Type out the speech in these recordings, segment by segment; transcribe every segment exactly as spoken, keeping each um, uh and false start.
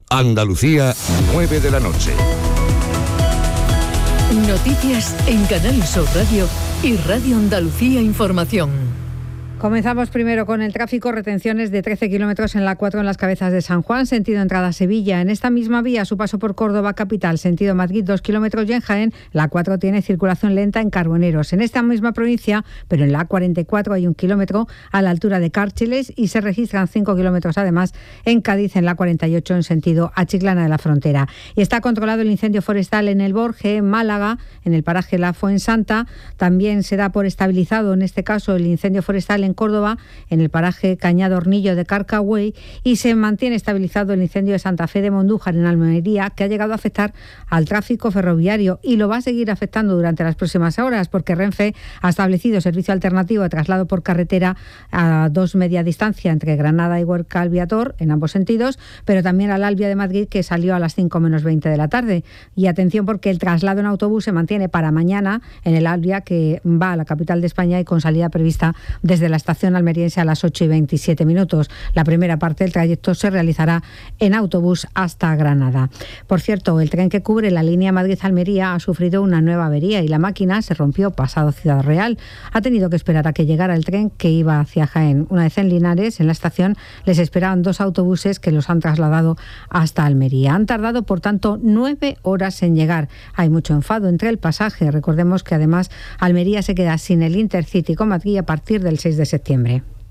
Andalucía, nueve de la noche. Noticias en Canal Sur Radio y Radio Andalucía Información. Comenzamos primero con el tráfico, retenciones de trece kilómetros en la cuatro en las Cabezas de San Juan, sentido entrada a Sevilla. En esta misma vía, su paso por Córdoba capital, sentido Madrid, dos kilómetros, y en Jaén, la cuatro tiene circulación lenta en Carboneros. En esta misma provincia, pero en la A cuarenta y cuatro hay un kilómetro a la altura de Cárcheles y se registran cinco kilómetros además en Cádiz, en la cuarenta y ocho en sentido a Chiclana de la Frontera. Y está controlado el incendio forestal en el Borge, en Málaga, en el paraje La Fuensanta. También se da por estabilizado, en este caso, el incendio forestal en Córdoba, en el paraje Cañado Hornillo de Carcagüey, y se mantiene estabilizado el incendio de Santa Fe de Mondújar en Almería, que ha llegado a afectar al tráfico ferroviario y lo va a seguir afectando durante las próximas horas, porque Renfe ha establecido servicio alternativo de traslado por carretera a dos media distancia entre Granada y Huerca Albiator, en ambos sentidos, pero también al Albia de Madrid, que salió a las cinco menos veinte de la tarde. Y atención, porque el traslado en autobús se mantiene para mañana en el Albia, que va a la capital de España y con salida prevista desde la estación almeriense a las ocho y veintisiete minutos. La primera parte del trayecto se realizará en autobús hasta Granada. Por cierto, el tren que cubre la línea Madrid-Almería ha sufrido una nueva avería y la máquina se rompió pasado Ciudad Real. Ha tenido que esperar a que llegara el tren que iba hacia Jaén. Una vez en Linares, en la estación, les esperaban dos autobuses que los han trasladado hasta Almería. Han tardado, por tanto, nueve horas en llegar. Hay mucho enfado entre el pasaje. Recordemos que además Almería se queda sin el Intercity con Madrid a partir del seis de septiembre.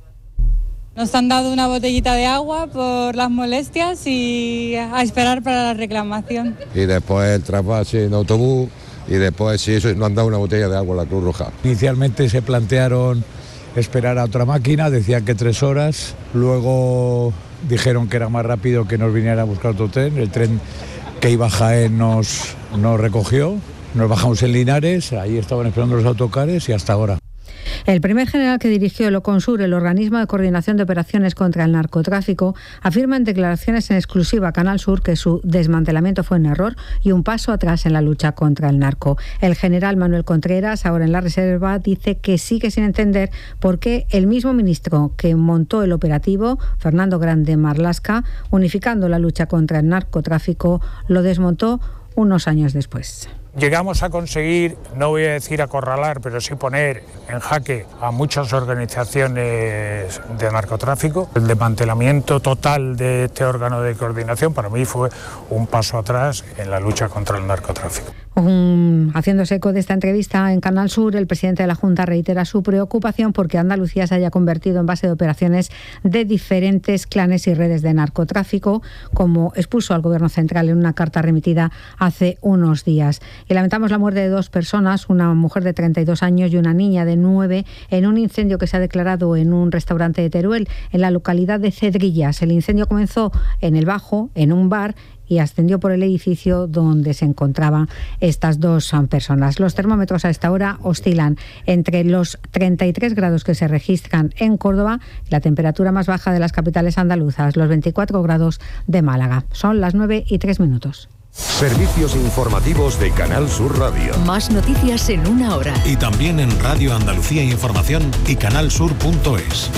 Nos han dado una botellita de agua por las molestias y a esperar para la reclamación. Y después el trasvase en autobús y después si eso nos han dado una botella de agua a la Cruz Roja. Inicialmente se plantearon esperar a otra máquina, decían que tres horas, luego dijeron que era más rápido que nos viniera a buscar otro tren, el tren que iba a Jaén nos, nos recogió, nos bajamos en Linares, ahí estaban esperando los autocares y hasta ahora. El primer general que dirigió el OCONSUR, el Organismo de Coordinación de Operaciones contra el Narcotráfico, afirma en declaraciones en exclusiva a Canal Sur que su desmantelamiento fue un error y un paso atrás en la lucha contra el narco. El general Manuel Contreras, ahora en la reserva, dice que sigue sin entender por qué el mismo ministro que montó el operativo, Fernando Grande Marlaska, unificando la lucha contra el narcotráfico, lo desmontó unos años después. Llegamos a conseguir, no voy a decir acorralar, pero sí poner en jaque a muchas organizaciones de narcotráfico. El desmantelamiento total de este órgano de coordinación para mí fue un paso atrás en la lucha contra el narcotráfico. Um, haciéndose eco de esta entrevista en Canal Sur, el presidente de la Junta reitera su preocupación porque Andalucía se haya convertido en base de operaciones de diferentes clanes y redes de narcotráfico, como expuso al Gobierno Central en una carta remitida hace unos días. Y lamentamos la muerte de dos personas, una mujer de treinta y dos años y una niña de nueve, en un incendio que se ha declarado en un restaurante de Teruel, en la localidad de Cedrillas. El incendio comenzó en el Bajo, en un bar, y ascendió por el edificio donde se encontraban estas dos personas. Los termómetros a esta hora oscilan entre los treinta y tres grados que se registran en Córdoba y la temperatura más baja de las capitales andaluzas, los veinticuatro grados de Málaga. Son las nueve y tres minutos. Servicios informativos de Canal Sur Radio. Más noticias en una hora. Y también en Radio Andalucía Información y canalsur punto es.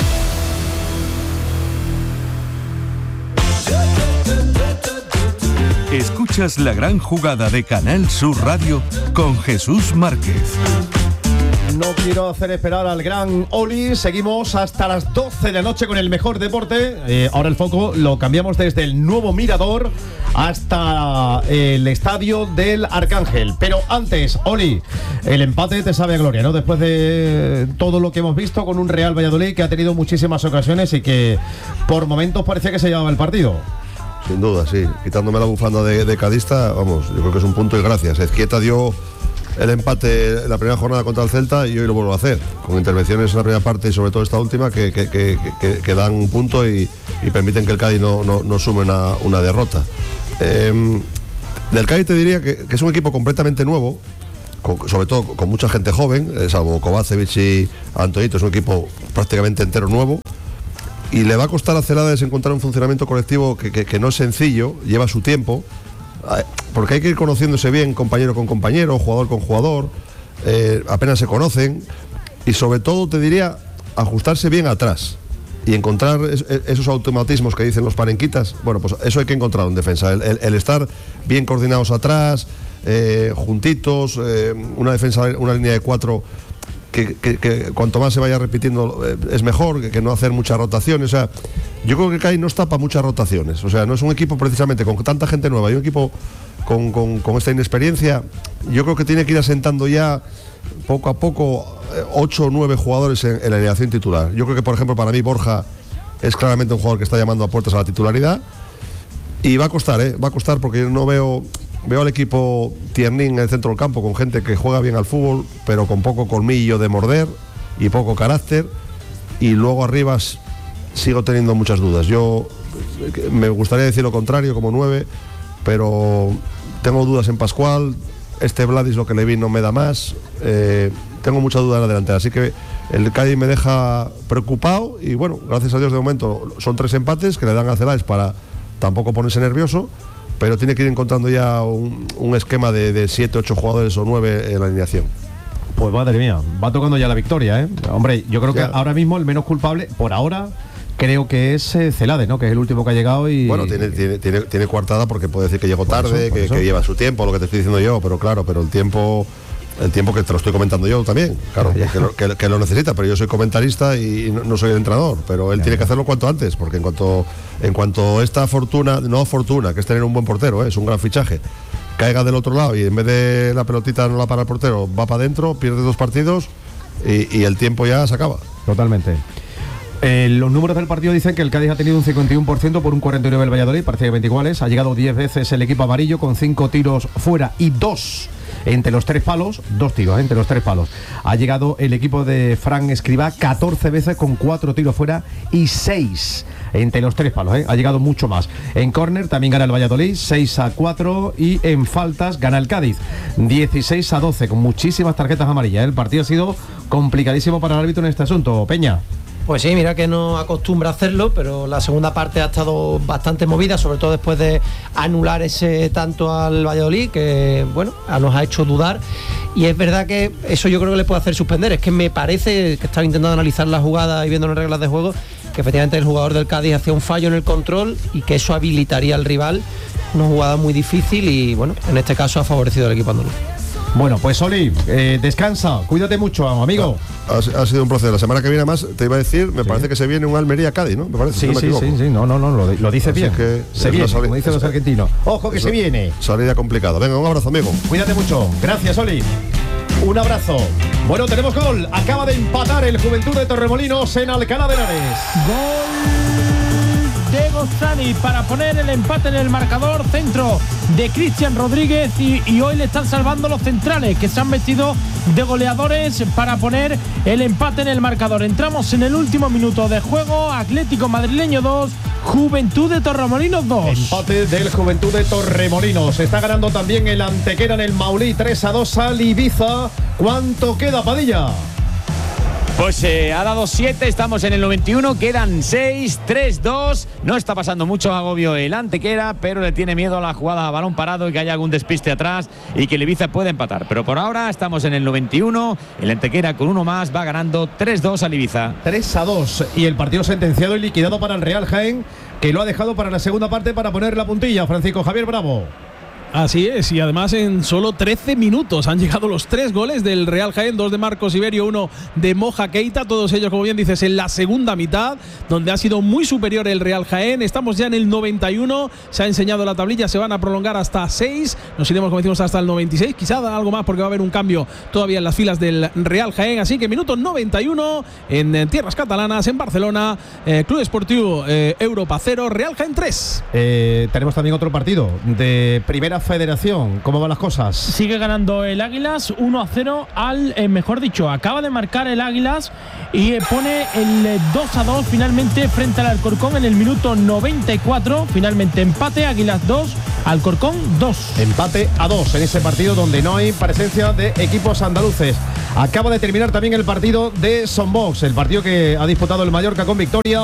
Escuchas la gran jugada de Canal Sur Radio con Jesús Márquez. No quiero hacer esperar al gran Oli. Seguimos hasta las doce de la noche con el mejor deporte. Eh, ahora el foco lo cambiamos desde el nuevo Mirador hasta el estadio del Arcángel. Pero antes, Oli, el empate te sabe a gloria, ¿no? Después de todo lo que hemos visto con un Real Valladolid que ha tenido muchísimas ocasiones y que por momentos parecía que se llevaba el partido. Sin duda, sí. Quitándome la bufanda de, de cadista, vamos, yo creo que es un punto y gracias. Ezquieta dio el empate en la primera jornada contra el Celta y hoy lo vuelvo a hacer, con intervenciones en la primera parte y sobre todo esta última que, que, que, que, que dan un punto y, y permiten que el Cádiz no, no, no sume una, una derrota. Eh, del Cádiz te diría que, que es un equipo completamente nuevo, con, sobre todo con mucha gente joven, eh, salvo Kovacevic y Antoñito, es un equipo prácticamente entero nuevo. Y le va a costar a Celades encontrar un funcionamiento colectivo que, que, que no es sencillo, lleva su tiempo, porque hay que ir conociéndose bien compañero con compañero, jugador con jugador, eh, apenas se conocen, y sobre todo te diría ajustarse bien atrás y encontrar es, esos automatismos que dicen los parenquitas, bueno, pues eso hay que encontrarlo en defensa, el, el, el estar bien coordinados atrás, eh, juntitos, eh, una defensa, una línea de cuatro que, que, que cuanto más se vaya repitiendo eh, es mejor, que, que no hacer muchas rotaciones. O sea, yo creo que Cádiz no está para muchas rotaciones, o sea, no es un equipo precisamente con tanta gente nueva y un equipo con, con, con esta inexperiencia. Yo creo que tiene que ir asentando ya poco a poco ocho o nueve jugadores en, en la alineación titular. Yo creo que, por ejemplo, para mí Borja es claramente un jugador que está llamando a puertas a la titularidad y va a costar, ¿eh? Va a costar porque yo no veo veo al equipo tiernín en el centro del campo con gente que juega bien al fútbol pero con poco colmillo de morder y poco carácter, y luego arriba sigo teniendo muchas dudas. Yo me gustaría decir lo contrario como nueve, pero tengo dudas en Pascual. Este Vladis, lo que le vi, no me da más. Eh, tengo mucha duda en la delantera, así que el Cádiz me deja preocupado y bueno, gracias a Dios de momento son tres empates que le dan a Celades para tampoco ponerse nervioso, pero tiene que ir encontrando ya un, un esquema de, de siete, ocho jugadores o nueve en la alineación. Pues madre mía, va tocando ya la victoria, ¿eh? Hombre, yo creo ya. que ahora mismo el menos culpable, por ahora, creo que es eh, Celades, ¿no? Que es el último que ha llegado y... Bueno, tiene, tiene, tiene, tiene coartada porque puede decir que llegó tarde, eso, que, que lleva su tiempo, lo que te estoy diciendo yo, pero claro, pero el tiempo... El tiempo que te lo estoy comentando yo también, claro, ya, ya. Que, lo, que, que lo necesita, pero yo soy comentarista y no, no soy el entrenador, pero él ya, tiene ya. que hacerlo cuanto antes, porque en cuanto en cuanto esta fortuna, no fortuna, que es tener un buen portero, ¿eh? Es un gran fichaje, caiga del otro lado y en vez de la pelotita no la para el portero, va para adentro, pierde dos partidos y, y el tiempo ya se acaba. Totalmente. Eh, los números del partido dicen que el Cádiz ha tenido un cincuenta y uno por ciento por un cuarenta y nueve por ciento el Valladolid, prácticamente iguales. Ha llegado diez veces el equipo amarillo con cinco tiros fuera y dos entre los tres palos, dos tiros, ¿eh? entre los tres palos. Ha llegado el equipo de Fran Escribá catorce veces con cuatro tiros fuera y seis entre los tres palos, ¿eh? Ha llegado mucho más. En córner también gana el Valladolid, seis a cuatro, y en faltas gana el Cádiz, dieciséis a doce, con muchísimas tarjetas amarillas, ¿eh? El partido ha sido complicadísimo para el árbitro en este asunto. Peña. Pues sí, mira que no acostumbra hacerlo, pero la segunda parte ha estado bastante movida, sobre todo después de anular ese tanto al Valladolid, que bueno, nos ha hecho dudar, y es verdad que eso yo creo que le puede hacer suspender. Es que me parece que estaba intentando analizar la jugada y viendo las reglas de juego, que efectivamente el jugador del Cádiz hacía un fallo en el control y que eso habilitaría al rival, una jugada muy difícil y bueno, en este caso ha favorecido al equipo andaluz. Bueno, pues Oli, eh, descansa, cuídate mucho, amigo. Ha, ha sido un proceso. La semana que viene más, te iba a decir, me sí. parece que se viene un Almería-Cádiz, ¿no? Me parece, sí, no me sí, equivoco. sí, sí, no, no, no, lo, lo dices bien. Que se viene, como dicen los argentinos. Ojo que eso, se viene. Salida complicada. Venga, un abrazo, amigo. Cuídate mucho. Gracias, Oli. Un abrazo. Bueno, tenemos gol. Acaba de empatar el Juventud de Torremolinos en Alcalá de Henares. Gol de Gostani para poner el empate en el marcador. Centro de Cristian Rodríguez y, y hoy le están salvando los centrales, que se han vestido de goleadores para poner el empate en el marcador. Entramos en el último minuto de juego. Atlético Madrileño dos, Juventud de Torremolinos dos. Empate del Juventud de Torremolinos. Está ganando también el Antequera en el Maulí, tres a dos al Ibiza. ¿Cuánto queda, Padilla? Pues eh, ha dado siete, estamos en el noventa y uno, quedan seis, tres dos. No está pasando mucho agobio el Antequera, pero le tiene miedo a la jugada a balón parado y que haya algún despiste atrás y que el Ibiza pueda empatar. Pero por ahora estamos en el noventa y uno, el Antequera con uno más va ganando tres dos al Ibiza. tres a dos y el partido sentenciado y liquidado para el Real Jaén, que lo ha dejado para la segunda parte para poner la puntilla. Francisco Javier Bravo. Así es, y además en solo trece minutos han llegado los tres goles del Real Jaén, dos de Marcos Iberio, uno de Moja Keita, todos ellos, como bien dices, en la segunda mitad, donde ha sido muy superior el Real Jaén. Estamos ya en el noventa y uno, se ha enseñado la tablilla, se van a prolongar hasta seis, nos iremos, como decimos, hasta el noventa y seis, quizá algo más porque va a haber un cambio todavía en las filas del Real Jaén, así que minuto noventa y uno en, en tierras catalanas, en Barcelona, eh, Club Esportiu eh, Europa cero, Real Jaén tres. Eh, tenemos también otro partido de primera Federación. ¿Cómo van las cosas? Sigue ganando el Águilas uno a cero al, eh, mejor dicho, acaba de marcar el Águilas y eh, pone el eh, dos a dos finalmente frente al Alcorcón en el minuto noventa y cuatro. Finalmente empate, Águilas dos, Alcorcón dos. Empate a dos en ese partido donde no hay presencia de equipos andaluces. Acaba de terminar también el partido de Sonbox, el partido que ha disputado el Mallorca con victoria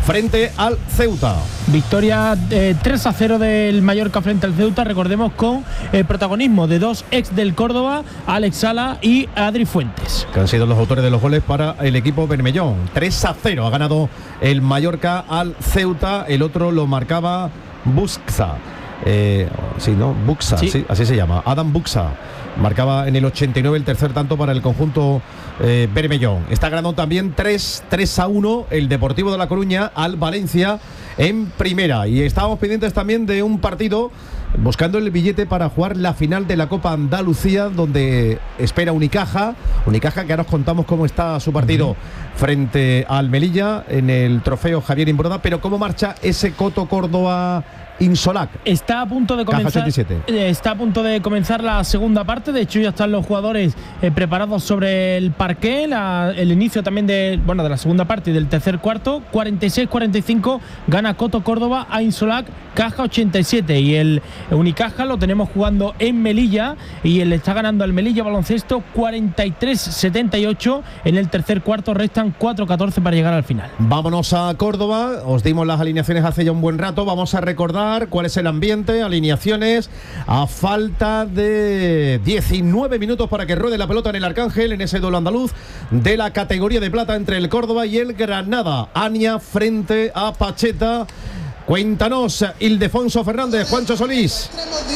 frente al Ceuta. Victoria eh, tres a cero del Mallorca frente al Ceuta, recordemos con el protagonismo de dos ex del Córdoba, Alex Sala y Adri Fuentes, que han sido los autores de los goles para el equipo bermellón. tres a cero ha ganado el Mallorca al Ceuta, el otro lo marcaba Buxa. Eh, sí, ¿no? Buxa, sí. sí, así se llama, Adam Buxa. Marcaba en el ochenta y nueve el tercer tanto para el conjunto eh, bermellón. Está ganando también tres a uno el Deportivo de La Coruña al Valencia en primera. Y estábamos pendientes también de un partido buscando el billete para jugar la final de la Copa Andalucía, donde espera Unicaja. Unicaja, que ahora os contamos cómo está su partido uh-huh. frente al Melilla en el trofeo Javier Imbroda. Pero cómo marcha ese Coto Córdoba Insolac. Está a punto de comenzar. Está a punto de comenzar la segunda parte. De hecho, ya están los jugadores eh, preparados sobre el parqué. La, el inicio también de, bueno, de la segunda parte y del tercer cuarto. cuarenta y seis cuarenta y cinco gana Coto Córdoba a Insolac, Caja ochenta y siete. Y el Unicaja lo tenemos jugando en Melilla y él está ganando al Melilla Baloncesto cuarenta y tres setenta y ocho. En el tercer cuarto restan cuatro catorce para llegar al final. Vámonos a Córdoba. Os dimos las alineaciones hace ya un buen rato. Vamos a recordar cuál es el ambiente, alineaciones a falta de diecinueve minutos para que ruede la pelota en el Arcángel, en ese duelo andaluz de la categoría de plata entre el Córdoba y el Granada. Ania frente a Pacheta. Cuéntanos, Ildefonso Fernández, Juancho Solís.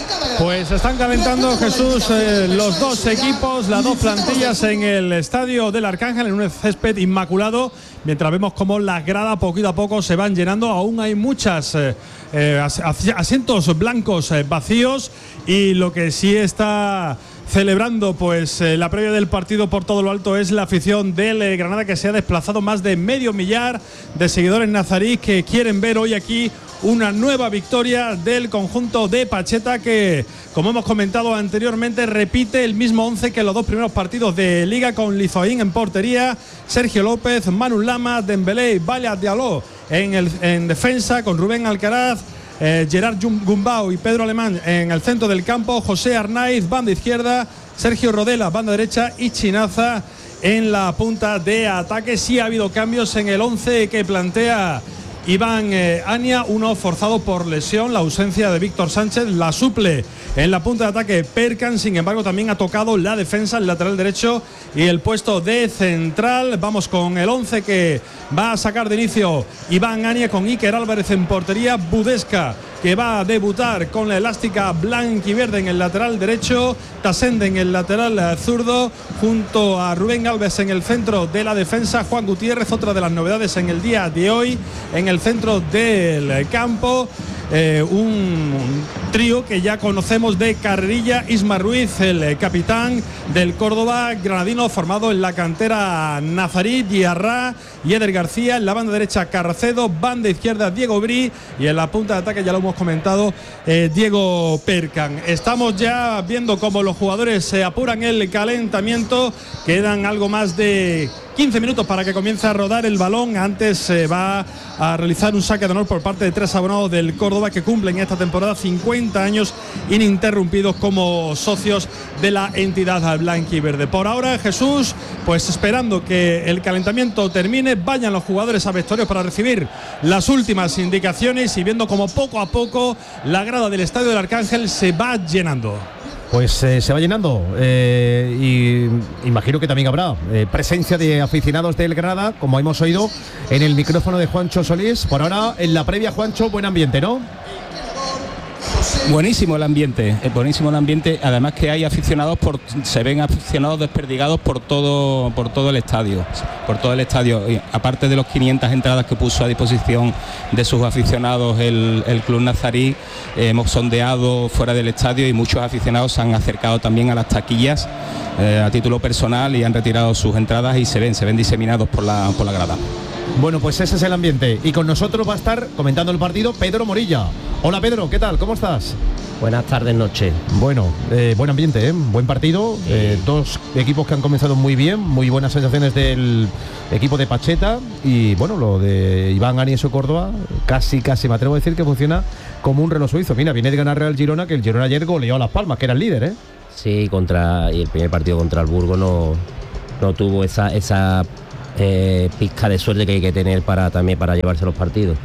Pues están calentando, Jesús, eh, los dos equipos, las dos plantillas en el estadio del Arcángel, en un césped inmaculado, mientras vemos cómo las gradas poquito a poco se van llenando. Aún hay muchas eh, eh, asientos blancos eh, vacíos, y lo que sí está celebrando pues eh, la previa del partido por todo lo alto es la afición del eh, Granada, que se ha desplazado más de medio millar de seguidores nazaríes que quieren ver hoy aquí una nueva victoria del conjunto de Pacheta, que, como hemos comentado anteriormente, repite el mismo once que en los dos primeros partidos de Liga, con Lizoín en portería, Sergio López, Manu Lama, Dembélé y Valia Diallo en, el, en defensa, con Rubén Alcaraz, Eh, Gerard Gumbau y Pedro Alemán en el centro del campo, José Arnaiz, banda izquierda, Sergio Rodela, banda derecha, y Chinaza en la punta de ataque. Sí ha habido cambios en el once que plantea Iván eh, Ania, uno forzado por lesión, la ausencia de Víctor Sánchez, la suple en la punta de ataque Perkan. Sin embargo, también ha tocado la defensa, el lateral derecho y el puesto de central. Vamos con el once que va a sacar de inicio Iván Ania, con Iker Álvarez en portería, Budesca, que va a debutar con la elástica blanquiverde en el lateral derecho, Tasende en el lateral zurdo, junto a Rubén Alves en el centro de la defensa, Juan Gutiérrez, otra de las novedades en el día de hoy, en el centro del campo. Eh, un trío que ya conocemos de Carrerilla, Isma Ruiz, el capitán del Córdoba granadino, formado en la cantera nazarí, Diarra y Eder García. En la banda derecha Carracedo, banda izquierda Diego Brí, y en la punta de ataque, ya lo hemos comentado, eh, Diego Perkan. Estamos ya viendo cómo los jugadores se apuran el calentamiento. Quedan algo más de quince minutos para que comience a rodar el balón. Antes se eh, va a realizar un saque de honor por parte de tres abonados del Córdoba, que cumplen esta temporada cincuenta años ininterrumpidos como socios de la entidad blanquiverde. Por ahora, Jesús, pues esperando que el calentamiento termine, vayan los jugadores a vestuarios para recibir las últimas indicaciones, y viendo como poco a poco la grada del Estadio del Arcángel se va llenando. Pues eh, se va llenando eh, y imagino que también habrá eh, presencia de aficionados del Granada, como hemos oído en el micrófono de Juancho Solís. Por ahora, en la previa, Juancho, buen ambiente, ¿no? Buenísimo el ambiente, es buenísimo el ambiente. Además que hay aficionados, por, se ven aficionados desperdigados por todo, por todo el estadio, por todo el estadio. Y aparte de los quinientas entradas que puso a disposición de sus aficionados el, el Club Nazarí, eh, hemos sondeado fuera del estadio y muchos aficionados se han acercado también a las taquillas eh, a título personal y han retirado sus entradas, y se ven, se ven diseminados por la, por la grada. Bueno, pues ese es el ambiente, y con nosotros va a estar comentando el partido Pedro Morilla. Hola Pedro, ¿qué tal? ¿Cómo estás? Buenas tardes, noche. Bueno, eh, buen ambiente, ¿eh? Buen partido, eh, dos equipos que han comenzado muy bien, muy buenas sensaciones del equipo de Pacheta, y bueno, lo de Iván Anieso Córdoba, casi, casi me atrevo a decir que funciona como un reloj suizo. Mira, viene de ganar Real Girona, que el Girona ayer goleó a Las Palmas, que era el líder, ¿eh? Sí, contra, y el primer partido contra el Burgo no, no tuvo esa... esa eh, pizca de suerte que hay que tener para también para llevarse los partidos.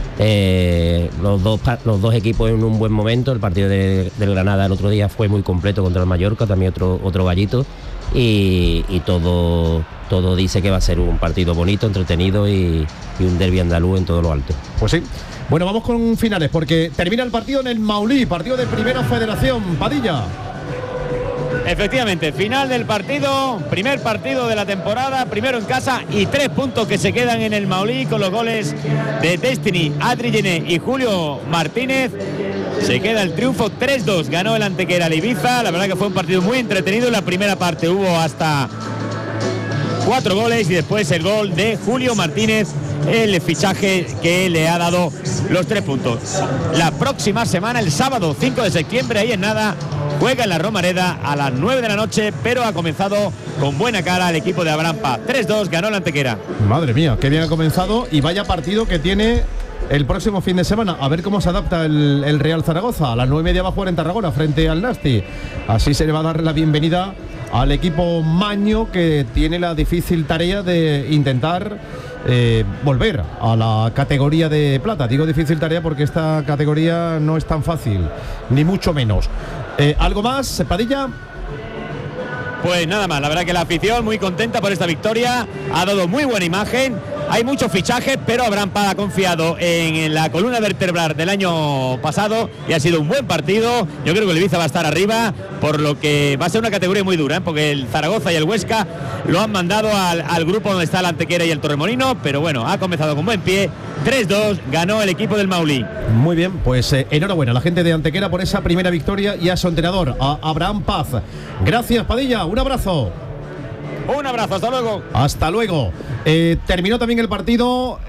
Eh, los, dos, los dos equipos en un buen momento. El partido de, del Granada el otro día fue muy completo contra el Mallorca, también otro, otro gallito, y, y todo, todo dice que va a ser un partido bonito, entretenido y, y un derbi andaluz en todo lo alto. Pues sí. Bueno, vamos con finales porque termina el partido en el Maulí, partido de Primera Federación. Padilla. Efectivamente, final del partido, primer partido de la temporada, primero en casa y tres puntos que se quedan en el Maulí con los goles de Destiny, Adri Gené y Julio Martínez. Se queda el triunfo, tres dos, ganó el Antequera al Ibiza. La verdad que fue un partido muy entretenido. En la primera parte hubo hasta cuatro goles y después el gol de Julio Martínez, el fichaje que le ha dado los tres puntos. La próxima semana, el sábado cinco de septiembre, ahí en nada, juega en la Romareda a las nueve de la noche, pero ha comenzado con buena cara el equipo de Abraham Paz. tres dos, ganó la Antequera. Madre mía, qué bien ha comenzado y vaya partido que tiene el próximo fin de semana. A ver cómo se adapta el, el Real Zaragoza. A las nueve y media va a jugar en Tarragona frente al Nasti. Así se le va a dar la bienvenida al equipo maño, que tiene la difícil tarea de intentar eh, volver a la categoría de plata. Digo difícil tarea porque esta categoría no es tan fácil, ni mucho menos. Eh, ¿Algo más, Padilla? Pues nada más, la verdad que la afición muy contenta por esta victoria, ha dado muy buena imagen. Hay muchos fichajes, pero Abraham Paz ha confiado en la columna vertebral del año pasado y ha sido un buen partido. Yo creo que el Ibiza va a estar arriba, por lo que va a ser una categoría muy dura, ¿eh? Porque el Zaragoza y el Huesca lo han mandado al, al grupo donde está el Antequera y el Torremolino, pero bueno, ha comenzado con buen pie. tres dos, ganó el equipo del Maulí. Muy bien, pues eh, enhorabuena a la gente de Antequera por esa primera victoria y a su entrenador, a Abraham Paz. Gracias, Padilla, un abrazo. Un abrazo, hasta luego. Hasta luego. Eh, terminó también el partido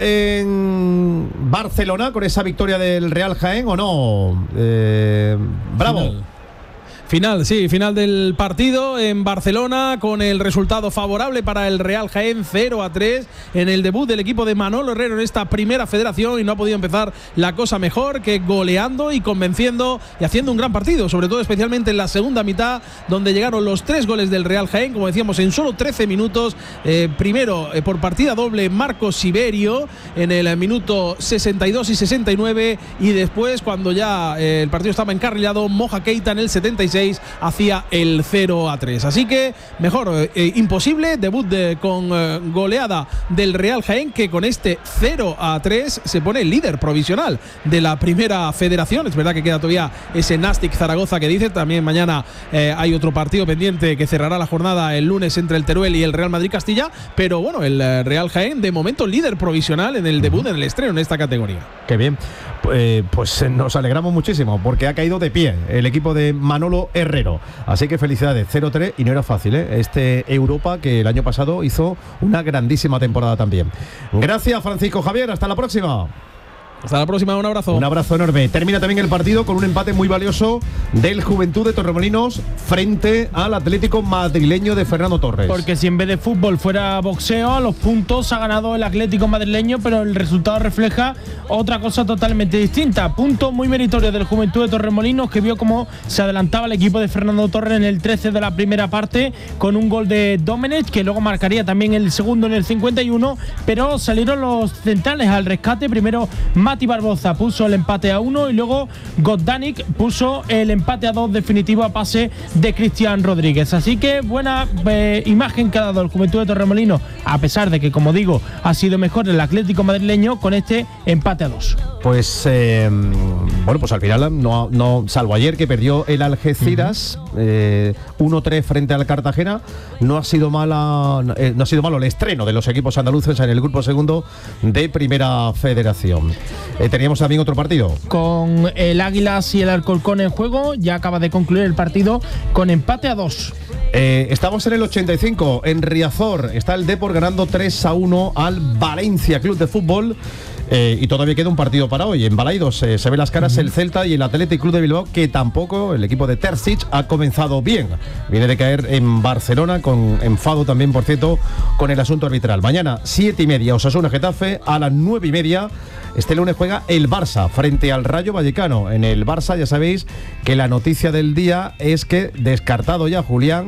en Barcelona con esa victoria del Real Jaén, ¿o no? Eh, bravo. Final. Final, sí, final del partido en Barcelona con el resultado favorable para el Real Jaén, cero a tres en el debut del equipo de Manolo Herrero en esta primera federación, y no ha podido empezar la cosa mejor que goleando y convenciendo y haciendo un gran partido, sobre todo especialmente en la segunda mitad, donde llegaron los tres goles del Real Jaén, como decíamos, en solo trece minutos. Eh, primero eh, por partida doble Marcos Siberio en el minuto sesenta y dos y sesenta y nueve, y después, cuando ya eh, el partido estaba encarrilado, Moja Keita en el setenta y seis hacía el cero a tres. Así que mejor eh, imposible, debut de, con eh, goleada del Real Jaén, que con este cero a tres se pone líder provisional de la primera federación. Es verdad que queda todavía ese Nastic Zaragoza que dice, también mañana eh, hay otro partido pendiente que cerrará la jornada el lunes entre el Teruel y el Real Madrid Castilla, pero bueno, el eh, Real Jaén de momento líder provisional en el debut, en el estreno en esta categoría. Qué bien. Eh, pues nos alegramos muchísimo porque ha caído de pie el equipo de Manolo Herrero, así que felicidades. Cero tres, y no era fácil, ¿eh? Este Europa que el año pasado hizo una grandísima temporada también. Gracias, Francisco Javier, hasta la próxima. Hasta la próxima, un abrazo. Un abrazo enorme. Termina también el partido con un empate muy valioso del Juventud de Torremolinos frente al Atlético madrileño de Fernando Torres. Porque si en vez de fútbol fuera boxeo, a los puntos ha ganado el Atlético madrileño, pero el resultado refleja otra cosa totalmente distinta. Punto muy meritorio del Juventud de Torremolinos, que vio cómo se adelantaba el equipo de Fernando Torres en el trece de la primera parte con un gol de Domenech, que luego marcaría también el segundo en el cincuenta y uno, pero salieron los centrales al rescate. Primero Mati Barboza puso el empate a uno y luego Goddanik puso el empate a dos definitivo a pase de Cristian Rodríguez. Así que buena eh, imagen que ha dado el Juventud de Torremolinos, a pesar de que, como digo, ha sido mejor el Atlético madrileño con este empate a dos. Pues eh, bueno, pues al final no, no, salvo ayer que perdió el Algeciras uh-huh. eh, uno tres frente al Cartagena, no ha sido mala eh, no ha sido malo el estreno de los equipos andaluces en el grupo segundo de Primera Federación. Eh, teníamos también otro partido con el Águilas y el Alcorcón en juego. Ya acaba de concluir el partido con empate a dos. Eh, estamos en el ochenta y cinco, en Riazor está el Depor ganando tres a uno al Valencia Club de Fútbol. Eh, y todavía queda un partido para hoy. En Balaidos eh, se ve las caras uh-huh. el Celta y el Athletic Club de Bilbao, que tampoco el equipo de Terzic ha comenzado bien. Viene de caer en Barcelona, con enfado también, por cierto, con el asunto arbitral. Mañana, siete y media, Osasuna Getafe. A las nueve y media, este lunes juega el Barça frente al Rayo Vallecano. En el Barça ya sabéis que la noticia del día es que, descartado ya Julián,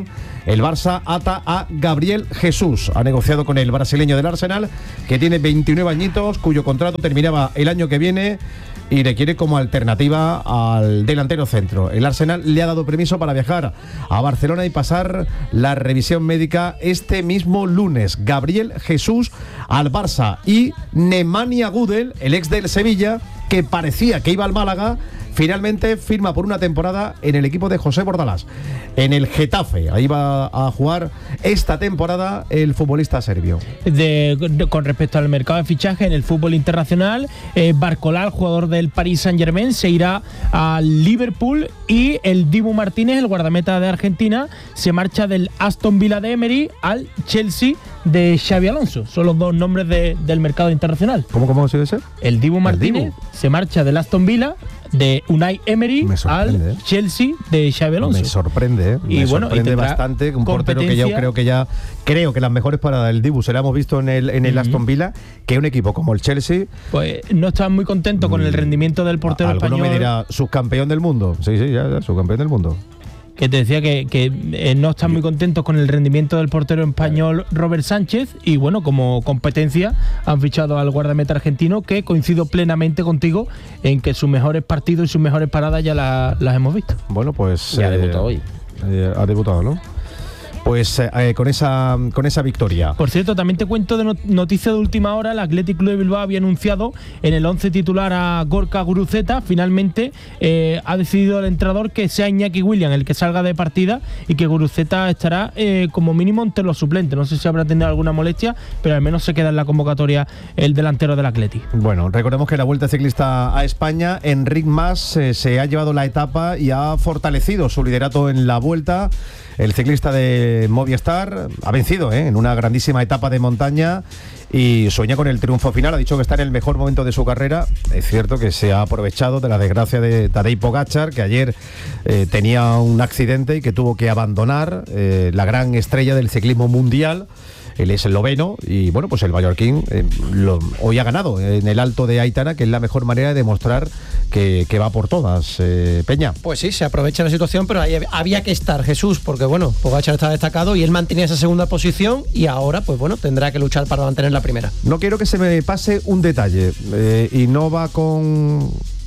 el Barça ata a Gabriel Jesús. Ha negociado con el brasileño del Arsenal, que tiene veintinueve añitos, cuyo contrato terminaba el año que viene y le quiere como alternativa al delantero centro. El Arsenal le ha dado permiso para viajar a Barcelona y pasar la revisión médica este mismo lunes. Gabriel Jesús al Barça y Nemanja Gudel, el ex del Sevilla, que parecía que iba al Málaga, finalmente firma por una temporada en el equipo de José Bordalás, en el Getafe. Ahí va a jugar esta temporada el futbolista serbio. De, de, con respecto al mercado de fichaje en el fútbol internacional, eh, Barcolá, el jugador del Paris Saint-Germain, se irá al Liverpool, y el Dibu Martínez, el guardameta de Argentina, se marcha del Aston Villa de Emery al Chelsea de Xabi Alonso. Son los dos nombres de, del mercado internacional. ¿Cómo, cómo sigue ese? El Dibu Martínez el Dibu. se marcha del Aston Villa de Unai Emery al Chelsea de Xabi Alonso. Me sorprende, ¿eh? Me y bueno, sorprende y bastante. Un portero que yo creo que ya creo que las mejores paradas del Dibu se la hemos visto en el, en el uh-huh. Aston Villa, que un equipo como el Chelsea. Pues no están muy contentos con el rendimiento del portero español. Alguno me dirá, subcampeón del mundo. Sí, sí, ya, ya subcampeón del mundo. Que te decía que, que eh, no están muy contentos con el rendimiento del portero español Robert Sánchez, y bueno, como competencia han fichado al guardameta argentino, que coincido plenamente contigo en que sus mejores partidos y sus mejores paradas ya la, las hemos visto. Bueno, pues ya ha debutado hoy. Eh, ha debutado, ¿no? Pues eh, con esa con esa victoria. Por cierto, también te cuento de not- noticia de última hora. El Athletic Club de Bilbao había anunciado en el once titular a Gorka Guruceta. Finalmente eh, ha decidido el entrenador que sea Iñaki Williams el que salga de partida, y que Guruceta estará eh, como mínimo entre los suplentes. No sé si habrá tenido alguna molestia, pero al menos se queda en la convocatoria el delantero del Athletic. Bueno, recordemos que la Vuelta Ciclista a España, Enric Mas eh, se ha llevado la etapa y ha fortalecido su liderato en la Vuelta. El ciclista de Movistar ha vencido ¿eh? en una grandísima etapa de montaña y sueña con el triunfo final. Ha dicho que está en el mejor momento de su carrera. Es cierto que se ha aprovechado de la desgracia de Tadej Pogačar, que ayer eh, tenía un accidente y que tuvo que abandonar, eh, la gran estrella del ciclismo mundial. Él es esloveno y bueno, pues el mallorquín eh, lo, hoy ha ganado en el Alto de Aitana, que es la mejor manera de demostrar que, que va por todas. eh, Peña. Pues sí, se aprovecha la situación, pero ahí había que estar, Jesús, porque bueno, Pogačar está destacado y él mantenía esa segunda posición, y ahora pues bueno, tendrá que luchar para mantener la primera. No quiero que se me pase un detalle, eh, y no va con...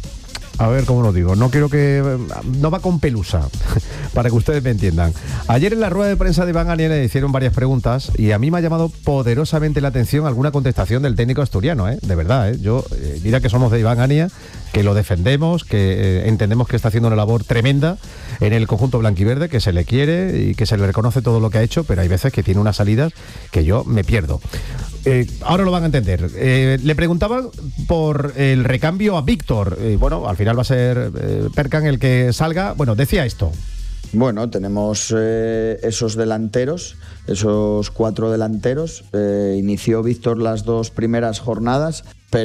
A ver, ¿cómo lo digo? No quiero que... No va con pelusa, para que ustedes me entiendan. Ayer en la rueda de prensa de Iván Ania le hicieron varias preguntas y a mí me ha llamado poderosamente la atención alguna contestación del técnico asturiano, ¿eh? De verdad, ¿eh? Yo, eh, mira que somos de Iván Ania, que lo defendemos, que eh, entendemos que está haciendo una labor tremenda en el conjunto blanquiverde, que se le quiere y que se le reconoce todo lo que ha hecho, pero hay veces que tiene unas salidas que yo me pierdo. Eh, ahora lo van a entender. Eh, le preguntaban por el recambio a Víctor. Eh, bueno, al final va a ser eh, Perkan el que salga. Bueno, decía esto. Bueno, tenemos eh, esos delanteros, esos cuatro delanteros. Eh, inició Víctor las dos primeras jornadas,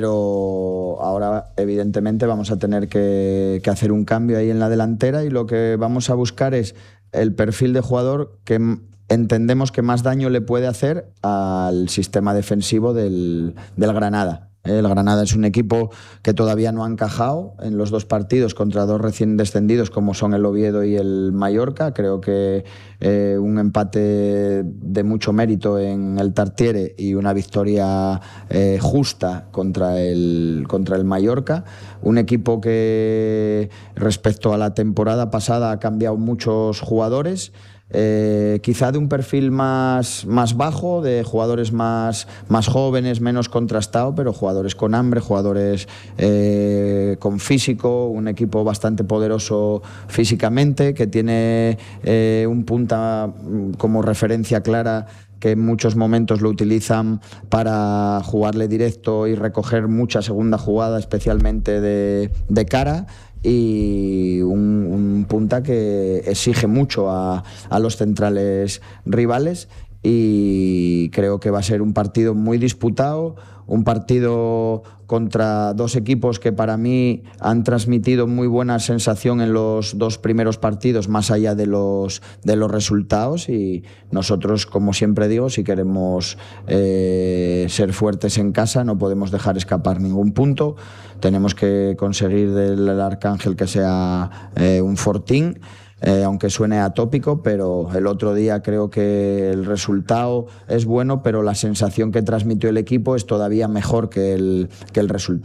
pero ahora evidentemente vamos a tener que, que hacer un cambio ahí en la delantera, y lo que vamos a buscar es el perfil de jugador que entendemos que más daño le puede hacer al sistema defensivo del, del Granada. El Granada es un equipo que todavía no ha encajado en los dos partidos contra dos recién descendidos como son el Oviedo y el Mallorca. Creo que eh, un empate de mucho mérito en el Tartiere y una victoria eh, justa contra el, contra el Mallorca. Un equipo que respecto a la temporada pasada ha cambiado muchos jugadores. Eh, quizá de un perfil más, más bajo, de jugadores más, más jóvenes, menos contrastado, pero jugadores con hambre, jugadores eh, con físico, un equipo bastante poderoso físicamente, que tiene eh, un punta como referencia clara, que en muchos momentos lo utilizan para jugarle directo y recoger mucha segunda jugada, especialmente de, de cara. Y un, un punta que exige mucho a, a los centrales rivales, y creo que va a ser un partido muy disputado, un partido contra dos equipos que para mí han transmitido muy buena sensación en los dos primeros partidos, más allá de los, de los resultados, y nosotros, como siempre digo, si queremos eh, ser fuertes en casa no podemos dejar escapar ningún punto. Tenemos que conseguir del Arcángel que sea eh, un fortín, eh, aunque suene atópico, pero el otro día creo que el resultado es bueno, pero la sensación que transmitió el equipo es todavía mejor que el, que el resultado.